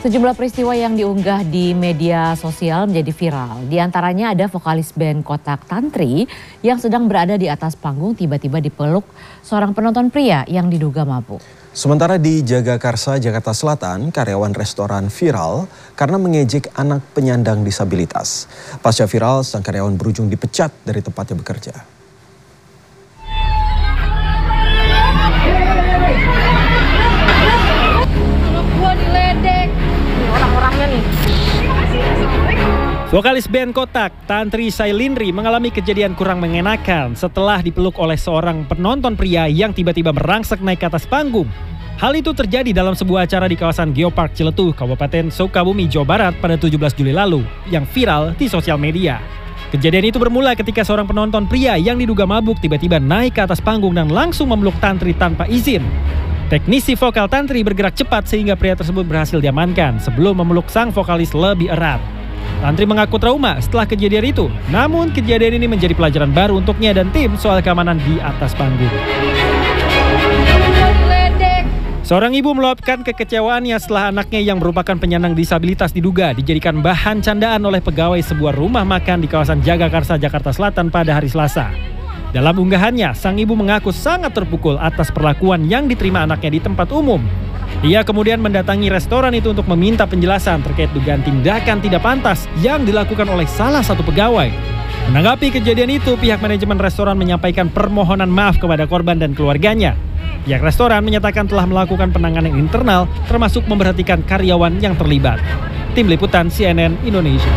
Sejumlah peristiwa yang diunggah di media sosial menjadi viral. Di antaranya ada vokalis band Kotak Tantri yang sedang berada di atas panggung tiba-tiba dipeluk seorang penonton pria yang diduga mabuk. Sementara di Jagakarsa, Jakarta Selatan, karyawan restoran viral karena mengejek anak penyandang disabilitas. Pasca viral, sang karyawan berujung dipecat dari tempatnya bekerja. Vokalis band Kotak, Tantri Sailindri mengalami kejadian kurang mengenakan setelah dipeluk oleh seorang penonton pria yang tiba-tiba merangsek naik ke atas panggung. Hal itu terjadi dalam sebuah acara di kawasan Geopark Ciletuh, Kabupaten Sukabumi, Jawa Barat pada 17 Juli lalu yang viral di sosial media. Kejadian itu bermula ketika seorang penonton pria yang diduga mabuk tiba-tiba naik ke atas panggung dan langsung memeluk Tantri tanpa izin. Teknisi vokal Tantri bergerak cepat sehingga pria tersebut berhasil diamankan sebelum memeluk sang vokalis lebih erat. Tantri mengaku trauma setelah kejadian itu, namun kejadian ini menjadi pelajaran baru untuknya dan tim soal keamanan di atas panggung. Seorang ibu meluapkan kekecewaannya setelah anaknya yang merupakan penyandang disabilitas diduga dijadikan bahan candaan oleh pegawai sebuah rumah makan di kawasan Jagakarsa, Jakarta Selatan pada hari Selasa. Dalam unggahannya, sang ibu mengaku sangat terpukul atas perlakuan yang diterima anaknya di tempat umum. Ia kemudian mendatangi restoran itu untuk meminta penjelasan terkait dugaan tindakan tidak pantas yang dilakukan oleh salah satu pegawai. Menanggapi kejadian itu, pihak manajemen restoran menyampaikan permohonan maaf kepada korban dan keluarganya. Pihak restoran menyatakan telah melakukan penanganan internal termasuk memperhatikan karyawan yang terlibat. Tim Liputan CNN Indonesia.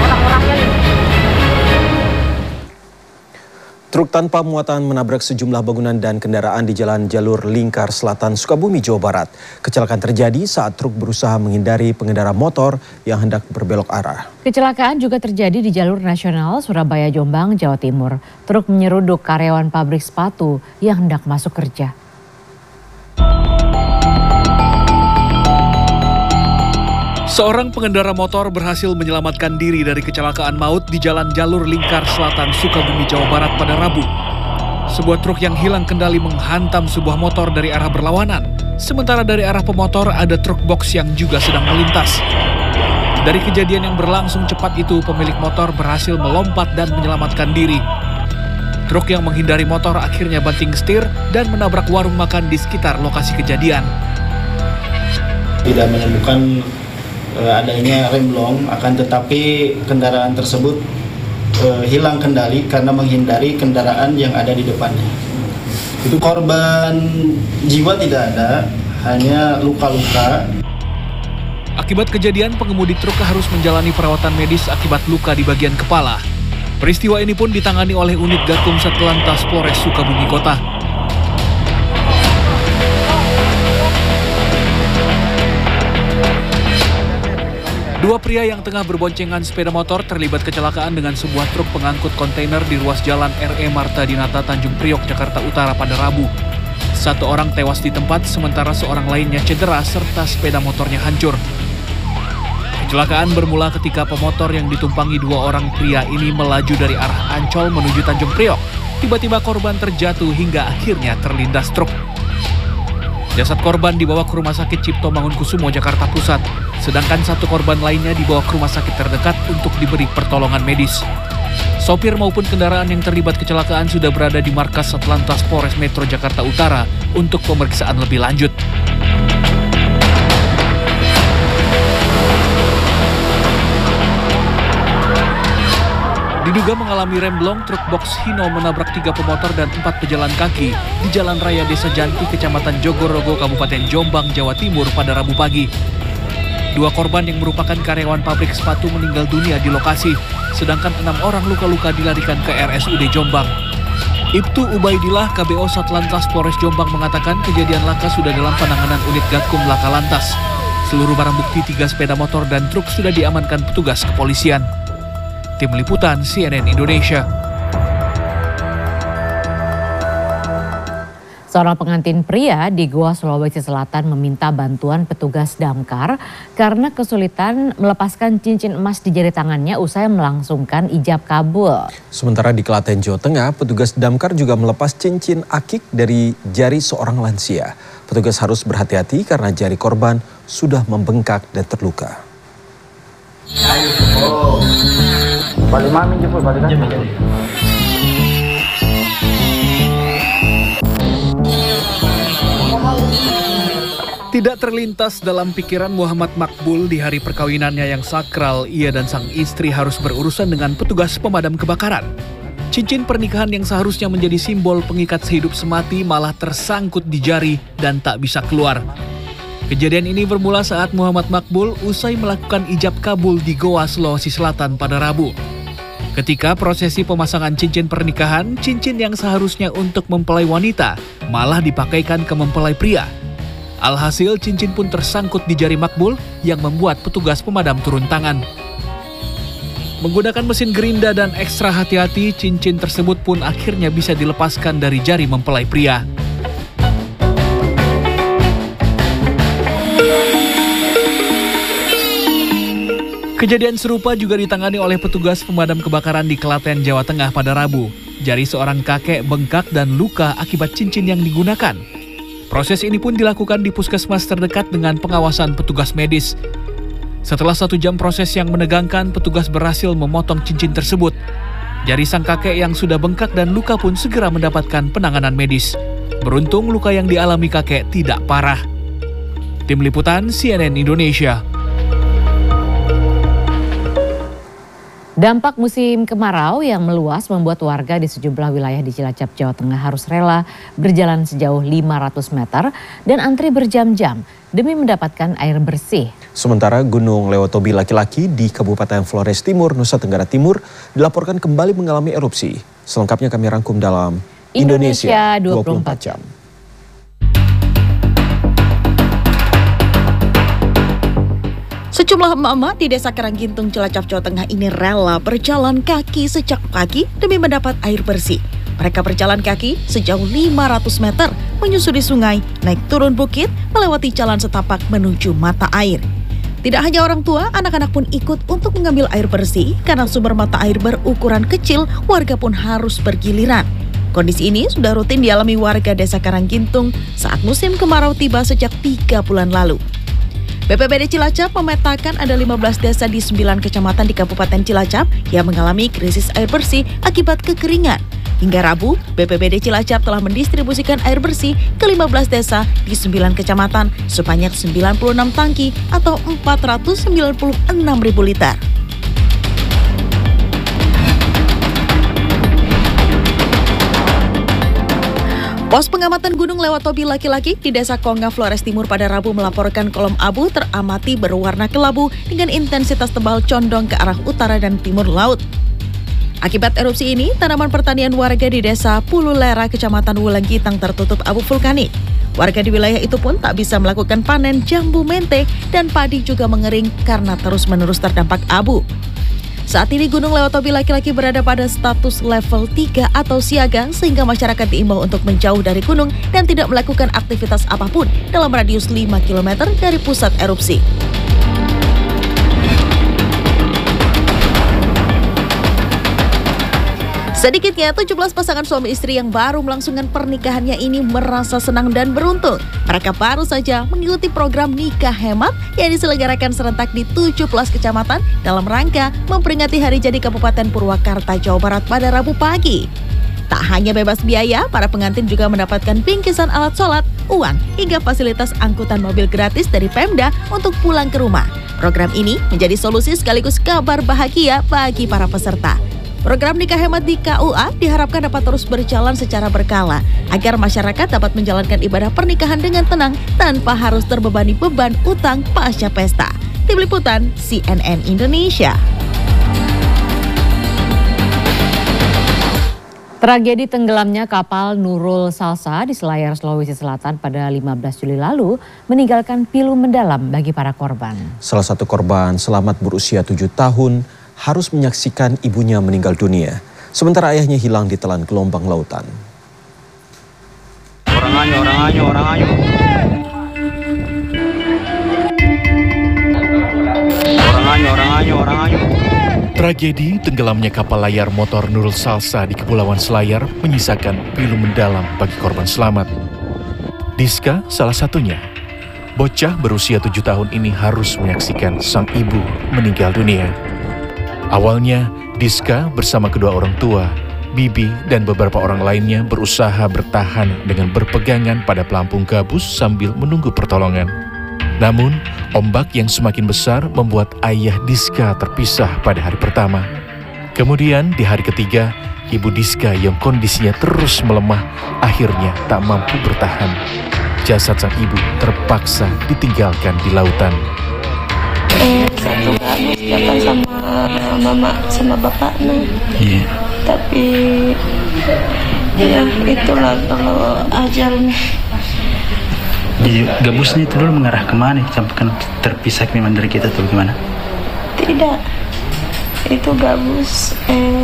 Truk tanpa muatan menabrak sejumlah bangunan dan kendaraan di jalan jalur lingkar selatan Sukabumi, Jawa Barat. Kecelakaan terjadi saat truk berusaha menghindari pengendara motor yang hendak berbelok arah. Kecelakaan juga terjadi di jalur nasional Surabaya-Jombang, Jawa Timur. Truk menyeruduk karyawan pabrik sepatu yang hendak masuk kerja. Seorang pengendara motor berhasil menyelamatkan diri dari kecelakaan maut di jalan jalur lingkar selatan Sukabumi, Jawa Barat pada Rabu. Sebuah truk yang hilang kendali menghantam sebuah motor dari arah berlawanan. Sementara dari arah pemotor ada truk box yang juga sedang melintas. Dari kejadian yang berlangsung cepat itu, pemilik motor berhasil melompat dan menyelamatkan diri. Truk yang menghindari motor akhirnya banting setir dan menabrak warung makan di sekitar lokasi kejadian. Tidak menemukan adanya remblong, akan tetapi kendaraan tersebut hilang kendali karena menghindari kendaraan yang ada di depannya. Itu korban jiwa tidak ada, hanya luka-luka. Akibat kejadian, pengemudi truk harus menjalani perawatan medis akibat luka di bagian kepala. Peristiwa ini pun ditangani oleh unit Gakum Satlantas Polres Sukabumi Kota. Dua pria yang tengah berboncengan sepeda motor terlibat kecelakaan dengan sebuah truk pengangkut kontainer di ruas jalan RE Marta Dinata, Tanjung Priok, Jakarta Utara pada Rabu. Satu orang tewas di tempat, sementara seorang lainnya cedera serta sepeda motornya hancur. Kecelakaan bermula ketika pemotor yang ditumpangi dua orang pria ini melaju dari arah Ancol menuju Tanjung Priok. Tiba-tiba korban terjatuh hingga akhirnya terlindas truk. Jasad korban dibawa ke Rumah Sakit Cipto Mangunkusumo, Jakarta Pusat. Sedangkan satu korban lainnya dibawa ke rumah sakit terdekat untuk diberi pertolongan medis. Sopir maupun kendaraan yang terlibat kecelakaan sudah berada di markas Satlantas Polres Metro Jakarta Utara untuk pemeriksaan lebih lanjut. Diduga mengalami remblong, truk box Hino menabrak 3 pemotor dan 4 pejalan kaki di Jalan Raya Desa Janti, Kecamatan Jogorogo, Kabupaten Jombang, Jawa Timur pada Rabu pagi. 2 korban yang merupakan karyawan pabrik sepatu meninggal dunia di lokasi, sedangkan 6 orang luka-luka dilarikan ke RSUD Jombang. Ibtu Ubaidillah, KBO Satlantas Polres Jombang mengatakan kejadian laka sudah dalam penanganan unit Gakum Laka Lantas. Seluruh barang bukti 3 sepeda motor dan truk sudah diamankan petugas kepolisian. Tim Liputan CNN Indonesia. Seorang pengantin pria di Goa, Sulawesi Selatan meminta bantuan petugas damkar karena kesulitan melepaskan cincin emas di jari tangannya usai melangsungkan ijab kabul. Sementara di Klaten, Jawa Tengah, petugas damkar juga melepas cincin akik dari jari seorang lansia. Petugas harus berhati-hati karena jari korban sudah membengkak dan terluka. Tidak terlintas dalam pikiran Muhammad Makbul di hari perkawinannya yang sakral, ia dan sang istri harus berurusan dengan petugas pemadam kebakaran. Cincin pernikahan yang seharusnya menjadi simbol pengikat sehidup semati malah tersangkut di jari dan tak bisa keluar. Kejadian ini bermula saat Muhammad Makbul usai melakukan ijab kabul di Goa, Sulawesi Selatan pada Rabu. Ketika prosesi pemasangan cincin pernikahan, cincin yang seharusnya untuk mempelai wanita malah dipakaikan ke mempelai pria. Alhasil cincin pun tersangkut di jari Makbul yang membuat petugas pemadam turun tangan. Menggunakan mesin gerinda dan ekstra hati-hati, cincin tersebut pun akhirnya bisa dilepaskan dari jari mempelai pria. Kejadian serupa juga ditangani oleh petugas pemadam kebakaran di Klaten, Jawa Tengah pada Rabu. Jari seorang kakek bengkak dan luka akibat cincin yang digunakan. Proses ini pun dilakukan di puskesmas terdekat dengan pengawasan petugas medis. Setelah 1 jam proses yang menegangkan, petugas berhasil memotong cincin tersebut. Jari sang kakek yang sudah bengkak dan luka pun segera mendapatkan penanganan medis. Beruntung luka yang dialami kakek tidak parah. Tim Liputan CNN Indonesia. Dampak musim kemarau yang meluas membuat warga di sejumlah wilayah di Cilacap, Jawa Tengah harus rela berjalan sejauh 500 meter dan antri berjam-jam demi mendapatkan air bersih. Sementara Gunung Lewotobi laki-laki di Kabupaten Flores Timur, Nusa Tenggara Timur dilaporkan kembali mengalami erupsi. Selengkapnya kami rangkum dalam Indonesia 24 Jam. Sejumlah emak-emak di Desa Karanggintung, Cilacap, Jawa Tengah ini rela berjalan kaki sejak pagi demi mendapat air bersih. Mereka berjalan kaki sejauh 500 meter, menyusuri sungai, naik turun bukit, melewati jalan setapak menuju mata air. Tidak hanya orang tua, anak-anak pun ikut untuk mengambil air bersih karena sumber mata air berukuran kecil, warga pun harus bergiliran. Kondisi ini sudah rutin dialami warga Desa Karanggintung saat musim kemarau tiba sejak 3 bulan lalu. BPBD Cilacap memetakan ada 15 desa di 9 kecamatan di Kabupaten Cilacap yang mengalami krisis air bersih akibat kekeringan. Hingga Rabu, BPBD Cilacap telah mendistribusikan air bersih ke 15 desa di 9 kecamatan sebanyak 96 tangki atau 496.000 liter. Pos pengamatan Gunung Lewotobi laki-laki di Desa Konga, Flores Timur pada Rabu melaporkan kolom abu teramati berwarna kelabu dengan intensitas tebal condong ke arah utara dan timur laut. Akibat erupsi ini, tanaman pertanian warga di Desa Pululera, Kecamatan Wulenggitang tertutup abu vulkanik. Warga di wilayah itu pun tak bisa melakukan panen jambu mente dan padi juga mengering karena terus-menerus terdampak abu. Saat ini Gunung Lewotobi laki-laki berada pada status level 3 atau siaga sehingga masyarakat diimbau untuk menjauh dari gunung dan tidak melakukan aktivitas apapun dalam radius 5 km dari pusat erupsi. Sedikitnya 17 pasangan suami istri yang baru melangsungkan pernikahannya ini merasa senang dan beruntung. Mereka baru saja mengikuti program nikah hemat yang diselenggarakan serentak di 17 kecamatan dalam rangka memperingati Hari Jadi Kabupaten Purwakarta, Jawa Barat pada Rabu pagi. Tak hanya bebas biaya, para pengantin juga mendapatkan bingkisan alat sholat, uang, hingga fasilitas angkutan mobil gratis dari Pemda untuk pulang ke rumah. Program ini menjadi solusi sekaligus kabar bahagia bagi para peserta. Program nikah hemat di KUA diharapkan dapat terus berjalan secara berkala agar masyarakat dapat menjalankan ibadah pernikahan dengan tenang tanpa harus terbebani beban utang pasca pesta. Tim Liputan CNN Indonesia. Tragedi tenggelamnya kapal Nurul Salsa di Selayar, Sulawesi Selatan pada 15 Juli lalu meninggalkan pilu mendalam bagi para korban. Salah satu korban selamat berusia 7 tahun harus menyaksikan ibunya meninggal dunia, sementara ayahnya hilang ditelan gelombang lautan. Orang anyo. Tragedi tenggelamnya kapal layar motor Nurul Salsa di Kepulauan Selayar menyisakan pilu mendalam bagi korban selamat. Diska salah satunya. Bocah berusia 7 tahun ini harus menyaksikan sang ibu meninggal dunia. Awalnya, Diska bersama kedua orang tua, Bibi dan beberapa orang lainnya berusaha bertahan dengan berpegangan pada pelampung gabus sambil menunggu pertolongan. Namun, ombak yang semakin besar membuat ayah Diska terpisah pada hari pertama. Kemudian di hari ketiga, ibu Diska yang kondisinya terus melemah akhirnya tak mampu bertahan. Jasad sang ibu terpaksa ditinggalkan di lautan. Satu gabus datang sama mama sama bapaknya. Iya. Tapi ya itulah kalau ajalnya. Di gabusnya itu dulu mengarah kemana? Sampai kan terpisah memang dari kita atau gimana? Tidak, itu gabus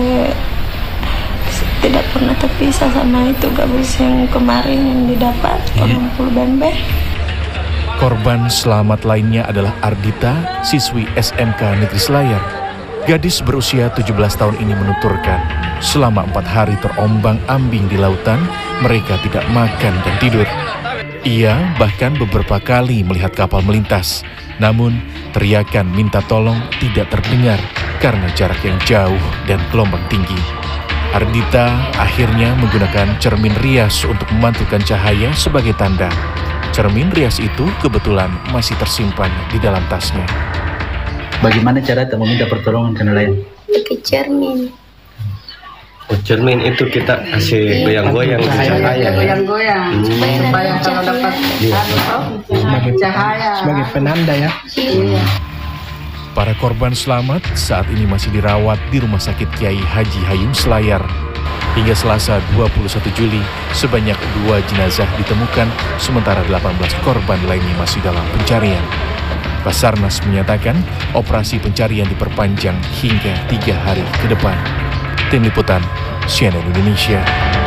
tidak pernah terpisah sama itu gabus yang kemarin yang didapat orang Pulbenbe. Korban selamat lainnya adalah Ardita, siswi SMK Negeri Selayar. Gadis berusia 17 tahun ini menuturkan, selama 4 hari terombang-ambing di lautan, mereka tidak makan dan tidur. Ia bahkan beberapa kali melihat kapal melintas, namun teriakan minta tolong tidak terdengar karena jarak yang jauh dan gelombang tinggi. Ardita akhirnya menggunakan cermin rias untuk memantulkan cahaya sebagai tanda. Cermin rias itu kebetulan masih tersimpan di dalam tasnya. Bagaimana cara tak meminta pertolongan ke nelayan? Pakai cermin. Oh, cermin itu kita kasih goyang-goyang cahaya. Goyang-goyang supaya kalau dapat cahaya. Sebagai penanda ya. Iya. Para korban selamat saat ini masih dirawat di Rumah Sakit Kiai Haji Hayum Selayar. Hingga Selasa 21 Juli, sebanyak 2 jenazah ditemukan, sementara 18 korban lainnya masih dalam pencarian. Basarnas menyatakan operasi pencarian diperpanjang hingga 3 hari ke depan. Tim Liputan, CNN Indonesia.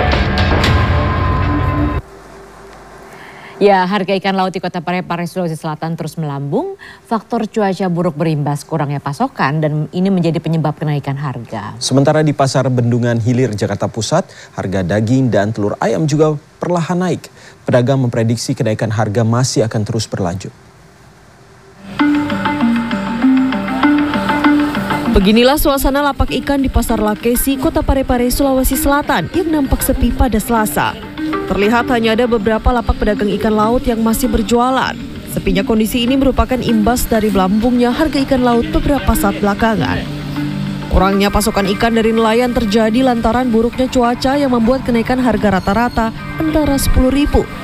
Ya, harga ikan laut di Kota Parepare, Sulawesi Selatan terus melambung. Faktor cuaca buruk berimbas kurangnya pasokan dan ini menjadi penyebab kenaikan harga. Sementara di Pasar Bendungan Hilir, Jakarta Pusat, harga daging dan telur ayam juga perlahan naik. Pedagang memprediksi kenaikan harga masih akan terus berlanjut. Beginilah suasana lapak ikan di Pasar Lakesi, Kota Parepare, Sulawesi Selatan yang nampak sepi pada Selasa. Terlihat hanya ada beberapa lapak pedagang ikan laut yang masih berjualan. Sepinya kondisi ini merupakan imbas dari melambungnya harga ikan laut beberapa saat belakangan. Kurangnya pasokan ikan dari nelayan terjadi lantaran buruknya cuaca yang membuat kenaikan harga rata-rata antara Rp10.000